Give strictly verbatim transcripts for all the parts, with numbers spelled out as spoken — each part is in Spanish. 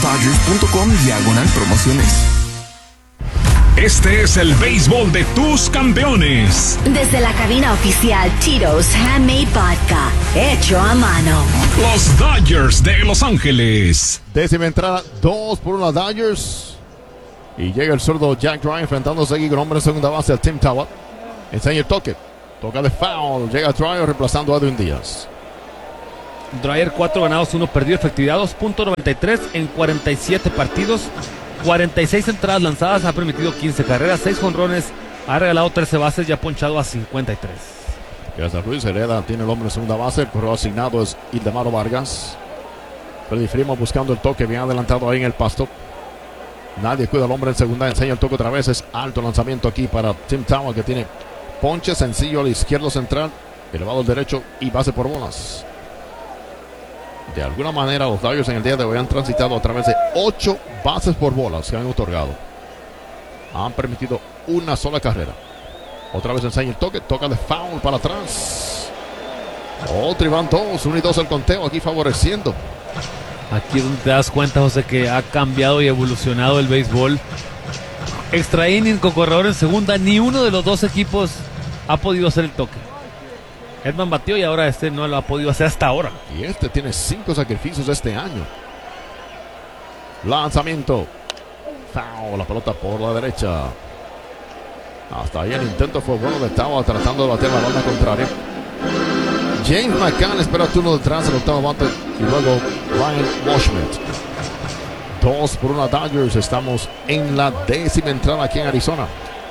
dodgers.com diagonal promociones. Este es el béisbol de tus campeones. Desde la cabina oficial Tito's Handmade Vodka, hecho a mano. Los Dodgers de Los Ángeles. Décima entrada, dos por uno Dodgers. Y llega el zurdo Jack Dreyer enfrentándose aquí con hombre en segunda base al Tim Tower. Enseña el toque. Toca de foul. Llega Dreyer reemplazando a Edwin Díaz. Dreyer cuatro ganados, uno perdido, efectividad dos punto noventa y tres en cuarenta y siete partidos. cuarenta y seis entradas lanzadas, ha permitido quince carreras, seis jonrones, ha regalado trece bases y ha ponchado a cincuenta y tres. Gracias Luis. Hereda tiene el hombre en segunda base. El corredor asignado es Ildemaro Vargas. Freddy Freeman buscando el toque, bien adelantado ahí en el pasto. Nadie cuida al hombre en segunda. Enseña el toque otra vez. Es alto lanzamiento aquí para Tim Tower, que tiene ponche sencillo al izquierdo central, elevado al derecho y base por bolas. De alguna manera los Dodgers en el día de hoy han transitado a través de ocho bases por bolas que han otorgado. Han permitido una sola carrera. Otra vez enseña el toque. Toca de foul para atrás. Otro y van dos. Uno y dos el conteo aquí favoreciendo. Aquí es donde te das cuenta, José, que ha cambiado y evolucionado el béisbol. Extra inning con corredor en segunda. Ni uno de los dos equipos ha podido hacer el toque. Edman batió y ahora este no lo ha podido hacer hasta ahora. Y este tiene cinco sacrificios este año. Lanzamiento. Foul, la pelota por la derecha. Hasta ahí el intento fue bueno de Tawa tratando de bater la banda contraria. James McCann espera turno detrás del octavo bate. Y luego Ryan Washmet. Dos por una Dodgers. Estamos en la décima entrada aquí en Arizona.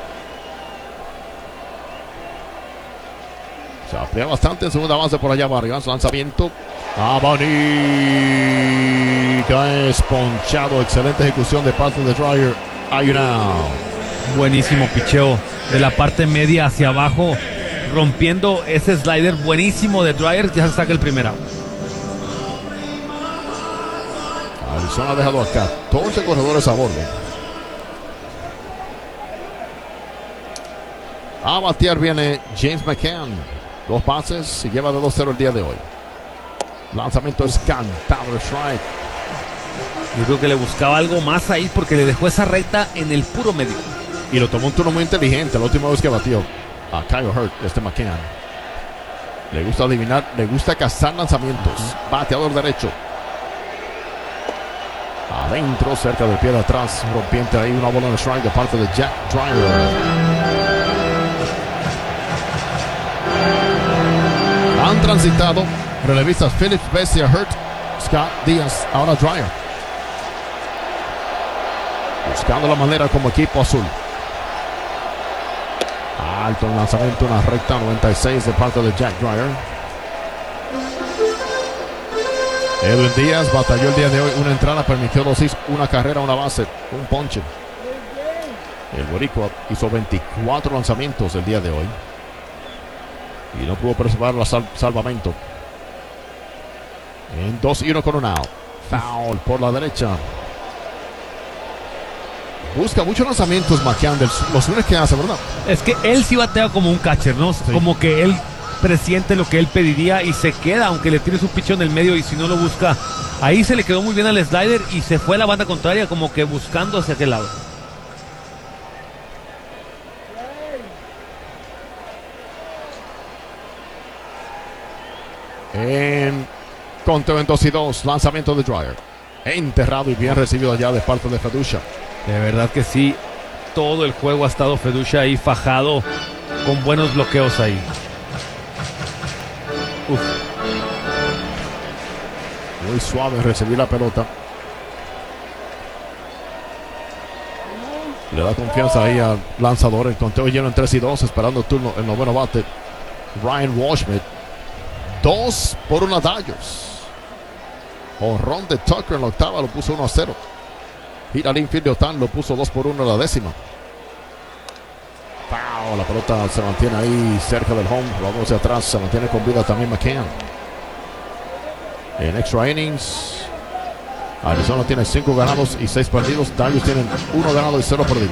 Se amplía bastante en segunda base por allá Vargas. Lanzamiento. Abanica es ponchado. Excelente ejecución de parte de Dreyer. Hay una. Buenísimo picheo de la parte media hacia abajo, rompiendo ese slider buenísimo de Dreyer. Ya se saca el primer out. Arizona ha dejado a catorce corredores a bordo. A batear viene James McCann. Dos pases y lleva de dos cero el día de hoy. Lanzamiento es cantado, strike. Yo creo que le buscaba algo más ahí porque le dejó esa recta en el puro medio. Y lo tomó un turno muy inteligente la última vez que batió a Kyle Hurt, este McCann. Le gusta adivinar, le gusta cazar lanzamientos. Uh-huh. Bateador derecho. Adentro, cerca del pie de atrás. Rompiente ahí, una bola de strike de parte de Jack Dreyer. Han transitado relevistas Phillips, Bessia, Hurt, Scott, Díaz, ahora Dreyer. Buscando la manera como equipo azul. Alto el lanzamiento, una recta noventa y seis de parte de Jack Dreyer. Edwin Díaz batalló el día de hoy. Una entrada, permitió dos hits, una carrera, una base, un ponche. El boricua hizo veinticuatro lanzamientos el día de hoy y no pudo preservar el sal salvamento. En dos y uno con un out. Foul por la derecha. Busca muchos lanzamientos McCann, los unos que hace, ¿verdad? Es que él sí batea como un catcher, ¿no? Sí. Como que él presiente lo que él pediría y se queda, aunque le tire su pichón en el medio, y si no lo busca, ahí se le quedó muy bien al slider y se fue a la banda contraria como que buscando hacia aquel lado. En conteo en dos y dos, lanzamiento de Dreyer. Enterrado y bien recibido allá de parte de Feducia. De verdad que sí, todo el juego ha estado Feducia ahí fajado con buenos bloqueos ahí. Uf. Muy suave recibir la pelota. Le da confianza ahí al lanzador. El conteo lleno en tres y dos, esperando turno el noveno bate. Ryan Washmet. Dos por una Dodgers. Jonrón de Tucker en la octava, lo puso uno a cero. Gira al infield de Ohtani, lo puso dos por uno en la décima. Wow, la pelota se mantiene ahí cerca del home. Luego hacia atrás, se mantiene con vida también McCann. En extra innings, Arizona tiene cinco ganados y seis perdidos. Dodgers tienen uno ganado y cero perdido.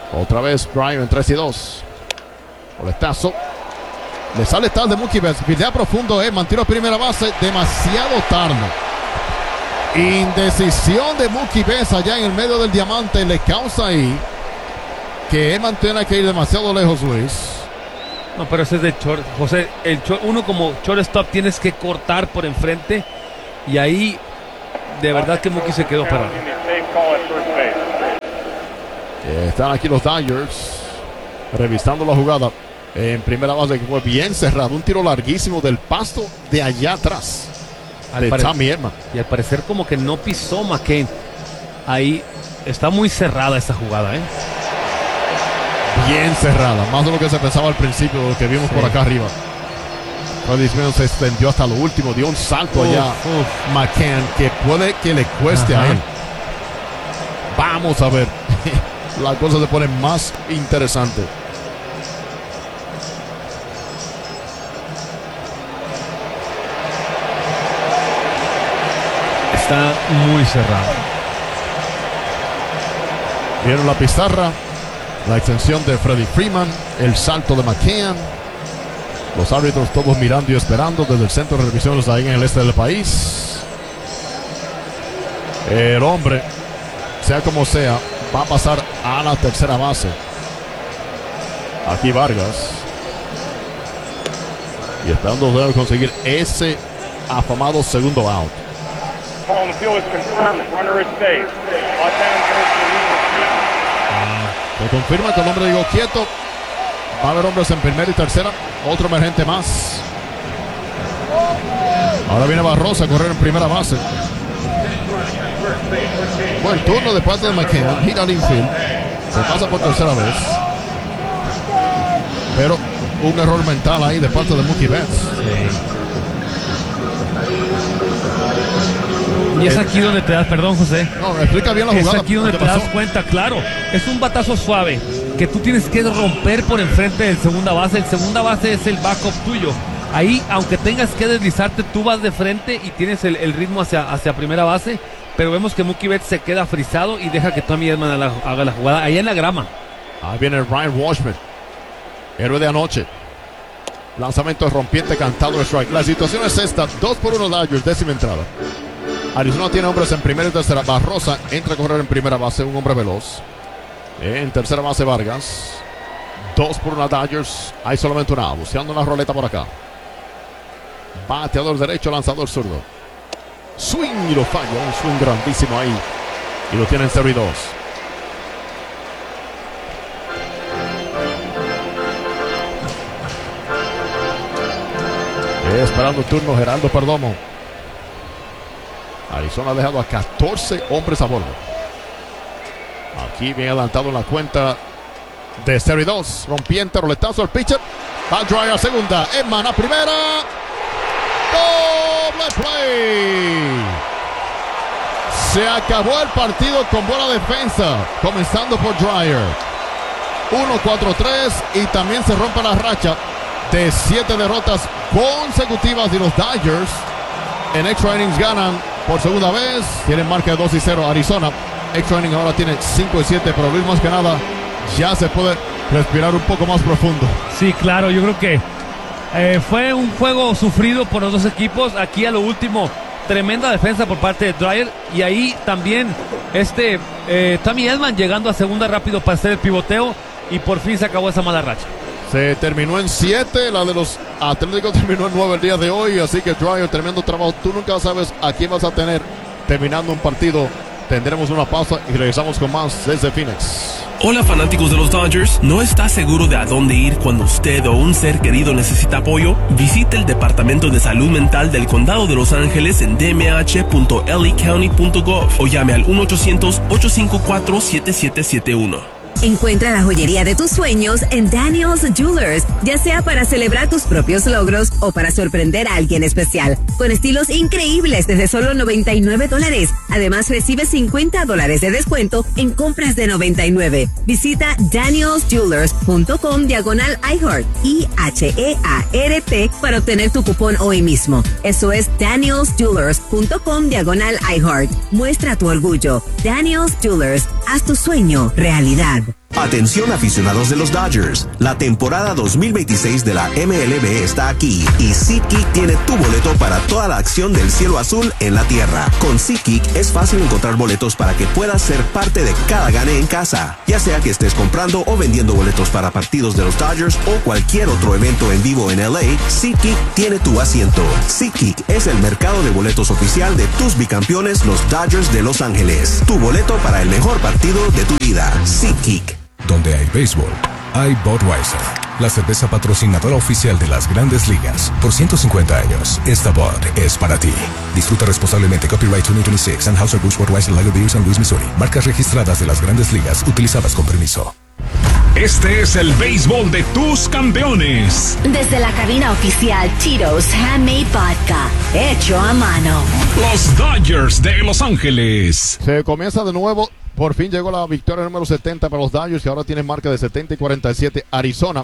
Otra vez Bryan en tres y dos. Coletazo. Le sale tarde Mookie Betts. Pildea profundo, eh. Mantiene primera base. Demasiado tarde. Indecisión de Mookie Betts allá en el medio del diamante. Le causa ahí que Eman tiene que ir demasiado lejos, Luis. No, pero ese es de short. José, el short, uno como shortstop tienes que cortar por enfrente. Y ahí, de verdad que Mookie se quedó parado. Están aquí los Dodgers revisando la jugada. En primera base que fue bien cerrado. Un tiro larguísimo del pasto de allá atrás. Al de pare- Tommy Edman. Y al parecer como que no pisó McCann. Ahí está muy cerrada esa jugada, ¿eh? Bien cerrada. Más de lo que se pensaba al principio, de lo que vimos sí. por acá arriba. Freddie Freeman se extendió hasta lo último. Dio un salto uf, allá. Uf. McCann, que puede que le cueste Ajá. a él. Vamos a ver. La cosa se pone más interesante. Está muy cerrado. Vieron la pizarra, la extensión de Freddie Freeman, el salto de McCann. Los árbitros todos mirando y esperando desde el centro de revisiones ahí en el este del país. El hombre, sea como sea, va a pasar a la tercera base. Aquí Vargas. Y esperando debe conseguir ese afamado segundo out. Se confirma que el hombre llegó quieto. Va a haber hombres en primera y tercera. Otro emergente más. Ahora viene Barrosa a correr en primera base. Buen turno de parte de McCann. Gira al infield. Se pasa por tercera vez. Pero un error mental ahí de parte de Mookie Betts. Sí. Y es aquí donde te das, perdón José. No, explica bien la jugada. Es aquí donde te das cuenta, claro. Es un batazo suave que tú tienes que romper por enfrente del segunda base. El segunda base es el backup tuyo. Ahí, aunque tengas que deslizarte, tú vas de frente y tienes el, el ritmo hacia, hacia primera base. Pero vemos que Mookie Betts se queda frisado y deja que Tommy Edman haga, haga la jugada ahí en la grama. Ahí viene Ryan Washburn, héroe de anoche. Lanzamiento rompiente cantado de strike. La situación es esta: dos por uno Dodgers, décima entrada. Arizona tiene hombres en primera y tercera. Barrosa entra a correr en primera base, un hombre veloz. En tercera base Vargas. Dos por una Dodgers. Hay solamente una. Buscando una roleta por acá. Bateador derecho, lanzador zurdo. Swing y lo falla. Un swing grandísimo ahí. Y lo tienen cero y dos. Esperando turno Geraldo Perdomo. Arizona ha dejado a catorce hombres a bordo. Aquí bien adelantado en la cuenta de cero y dos. Rompiente, roletazo al pitcher. Va Dreyer a segunda. Edman a primera. Doble play. Se acabó el partido con buena defensa. Comenzando por Dreyer. uno cuatro tres. Y también se rompe la racha de siete derrotas consecutivas de los Dodgers. En extra innings ganan por segunda vez. Tienen marca de dos y cero Arizona. Extra inning ahora tiene cinco y siete. Pero Luis, más que nada, ya se puede respirar un poco más profundo. Sí, claro, yo creo que eh, fue un juego sufrido por los dos equipos. Aquí a lo último, tremenda defensa por parte de Dreyer. Y ahí también este eh, Tommy Edman llegando a segunda rápido para hacer el pivoteo. Y por fin se acabó esa mala racha. Se terminó en siete, la de los Atléticos terminó en nueve el día de hoy, así que Dreyer, tremendo trabajo. Tú nunca sabes a quién vas a tener terminando un partido. Tendremos una pausa y regresamos con más desde Phoenix. Hola fanáticos de los Dodgers, ¿no está seguro de a dónde ir cuando usted o un ser querido necesita apoyo? Visite el Departamento de Salud Mental del Condado de Los Ángeles en d m h punto l a county punto gov o llame al uno ochocientos, ocho cinco cuatro, siete siete siete uno. Encuentra la joyería de tus sueños en Daniel's Jewelers, ya sea para celebrar tus propios logros o para sorprender a alguien especial, con estilos increíbles desde solo noventa y nueve dólares. Además, recibe cincuenta dólares de descuento en compras de noventa y nueve. Visita daniels jewelers punto com diagonal iHeart, I H E A R T, para obtener tu cupón hoy mismo. Eso es daniels jewelers punto com diagonal iHeart. Muestra tu orgullo. Daniel's Jewelers, haz tu sueño realidad. Atención aficionados de los Dodgers, la temporada dos mil veintiséis de la M L B está aquí y SeatGeek tiene tu boleto para toda la acción del cielo azul en la tierra. Con SeatGeek es fácil encontrar boletos para que puedas ser parte de cada gane en casa, ya sea que estés comprando o vendiendo boletos para partidos de los Dodgers o cualquier otro evento en vivo en L A. SeatGeek tiene tu asiento. SeatGeek es el mercado de boletos oficial de tus bicampeones, los Dodgers de Los Ángeles. Tu boleto para el mejor partido de tu vida. SeatGeek. Donde hay béisbol, hay Budweiser, la cerveza patrocinadora oficial de las Grandes Ligas. Por ciento cincuenta años, esta Bud es para ti. Disfruta responsablemente. Copyright dos mil veintiséis, Anheuser-Busch Budweiser Lager Beer, San Luis, Missouri. Marcas registradas de las Grandes Ligas, utilizadas con permiso. Este es el béisbol de tus campeones. Desde la cabina oficial Tito's Handmade Vodka, hecho a mano. Los Dodgers de Los Ángeles. Se comienza de nuevo. Por fin llegó la victoria número setenta para los Dodgers, que ahora tienen marca de setenta y cuarenta y siete. Arizona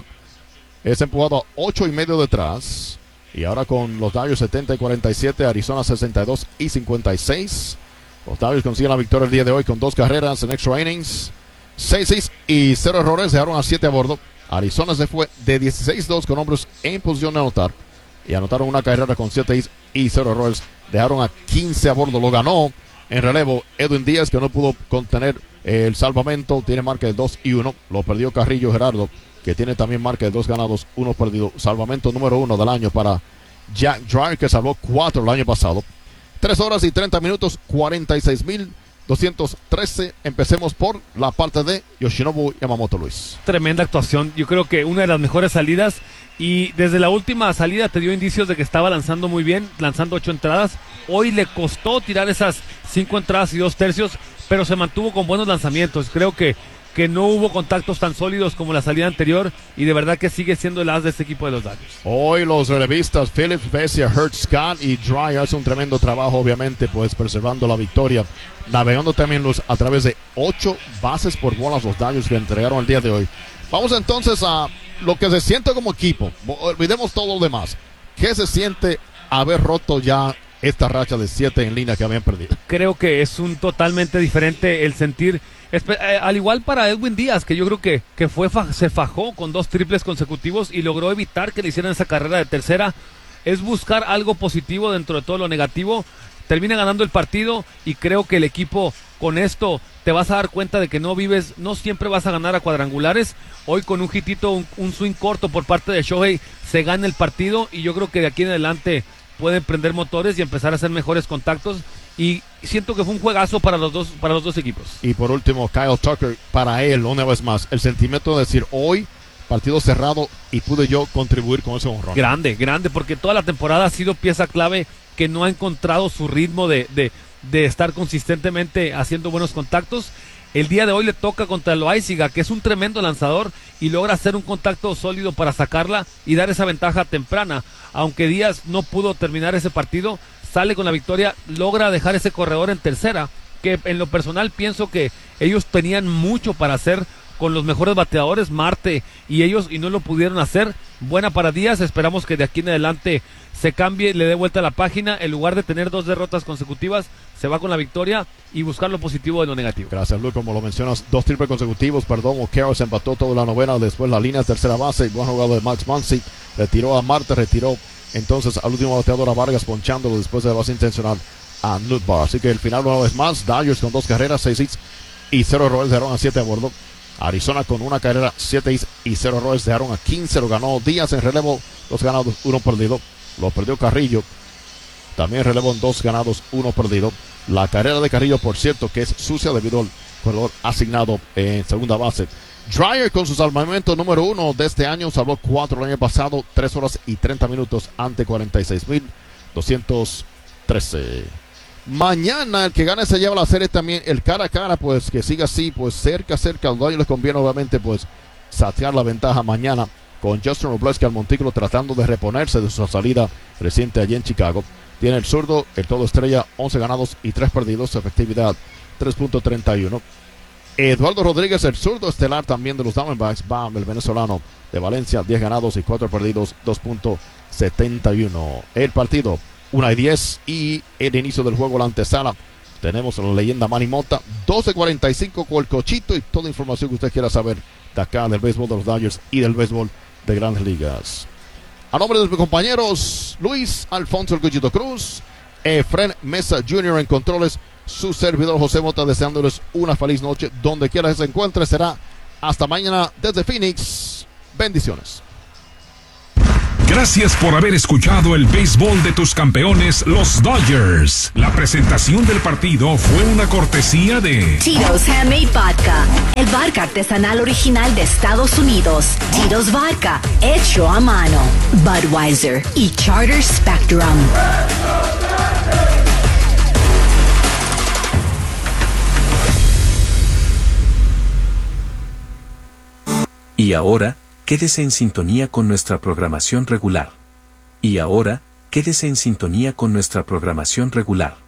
es empujado a ocho y medio detrás. Y ahora con los Dodgers setenta y cuarenta y siete, Arizona sesenta y dos y cincuenta y seis. Los Dodgers consiguen la victoria el día de hoy con dos carreras en extra innings. seis seis y cero errores, dejaron a siete a bordo. Arizona se fue de dieciséis dos con hombres en posición de anotar. Y anotaron una carrera con siete y cero errores. Dejaron a quince a bordo. Lo ganó en relevo Edwin Díaz, que no pudo contener el salvamento. Tiene marca de dos y uno. Lo perdió Carrillo Gerardo, que tiene también marca de dos ganados, uno perdido. Salvamento número uno del año para Jack Dreyer, que salvó cuatro el año pasado. tres horas y treinta minutos, cuarenta y seis mil doscientos trece. Empecemos por la parte de Yoshinobu Yamamoto, Luis. Tremenda actuación. Yo creo que una de las mejores salidas. Y desde la última salida te dio indicios de que estaba lanzando muy bien, lanzando ocho entradas. Hoy le costó tirar esas cinco entradas y dos tercios, pero se mantuvo con buenos lanzamientos. Creo que, que no hubo contactos tan sólidos como la salida anterior, y de verdad que sigue siendo el as de este equipo de los Dodgers. Hoy los relevistas Phillips, Vesia, Hurts, Scott y Dreyer hacen un tremendo trabajo, obviamente, pues preservando la victoria, navegando también los, a través de ocho bases por bolas los Dodgers que entregaron el día de hoy. Vamos entonces a lo que se siente como equipo. Olvidemos todo lo demás. ¿Qué se siente haber roto ya esta racha de siete en línea que habían perdido? Creo que es un totalmente diferente el sentir, eh, al igual para Edwin Díaz, que yo creo que, que fue fa- se fajó con dos triples consecutivos y logró evitar que le hicieran esa carrera de tercera. Es buscar algo positivo dentro de todo lo negativo. Termina ganando el partido y creo que el equipo con esto te vas a dar cuenta de que no vives, no siempre vas a ganar a cuadrangulares. Hoy con un hitito, un, un swing corto por parte de Shohei, se gana el partido, y yo creo que de aquí en adelante pueden prender motores y empezar a hacer mejores contactos, y siento que fue un juegazo para los dos, para los dos equipos. Y por último, Kyle Tucker, para él, una vez más, el sentimiento de decir, hoy partido cerrado y pude yo contribuir con ese honrón. Grande, grande, porque toda la temporada ha sido pieza clave, que no ha encontrado su ritmo de, de, de estar consistentemente haciendo buenos contactos. El día de hoy le toca contra Loaiziga, que es un tremendo lanzador, y logra hacer un contacto sólido para sacarla y dar esa ventaja temprana. Aunque Díaz no pudo terminar ese partido, sale con la victoria, logra dejar ese corredor en tercera, que en lo personal pienso que ellos tenían mucho para hacer con los mejores bateadores, Marte y ellos, y no lo pudieron hacer. Buena para Díaz, esperamos que de aquí en adelante se cambie, le dé vuelta a la página. En lugar de tener dos derrotas consecutivas, se va con la victoria y buscar lo positivo de lo negativo. Gracias, Luis. Como lo mencionas, dos triples consecutivos, perdón, O'Carroll se empató toda la novena, después la línea tercera base, buen jugado de Max Muncy, retiró a Marte, retiró entonces al último bateador a Vargas, ponchándolo después de la base intencional a Nutbar. Así que el final una vez más, Dodgers con dos carreras, seis hits y cero errores, dejaron a siete a bordo. Arizona con una carrera, siete hits y cero errores, dejaron a quince, lo ganó Díaz en relevo, dos ganados, uno perdido. Lo perdió Carrillo, también relevo en dos ganados, uno perdido. La carrera de Carrillo, por cierto, que es sucia debido al corredor asignado en segunda base. Dreyer con su salvamento número uno de este año, salvó cuatro el año pasado, tres horas y treinta minutos ante cuarenta y seis mil doscientos trece. Mañana el que gane se lleva la serie también, el cara a cara, pues que siga así, pues cerca, cerca. A los Dodgers les conviene obviamente pues satear la ventaja mañana con Justin Robleski al montículo, tratando de reponerse de su salida reciente allí en Chicago. Tiene el zurdo, el todo estrella, once ganados y tres perdidos, efectividad tres punto treinta y uno. Eduardo Rodríguez, el zurdo estelar también de los Diamondbacks, va el venezolano de Valencia, diez ganados y cuatro perdidos, dos punto setenta y uno. El partido, una y diez, y el inicio del juego, la antesala, Tenemos a la leyenda Manny Mota, doce cuarenta y cinco con el cochito y toda información que usted quiera saber de acá del béisbol de los Dodgers y del béisbol de Grandes Ligas. A nombre de mis compañeros Luis Alfonso el Cochito Cruz, Efren Mesa junior en controles, su servidor José Mota, deseándoles una feliz noche donde quiera que se encuentre. Será hasta mañana desde Phoenix. Bendiciones. Gracias por haber escuchado el béisbol de tus campeones, los Dodgers. La presentación del partido fue una cortesía de Tito's Handmade Vodka, el vodka artesanal original de Estados Unidos. Tito's Vodka, hecho a mano. Budweiser y Charter Spectrum. Y ahora, quédese en sintonía con nuestra programación regular. Y ahora, quédese en sintonía con nuestra programación regular.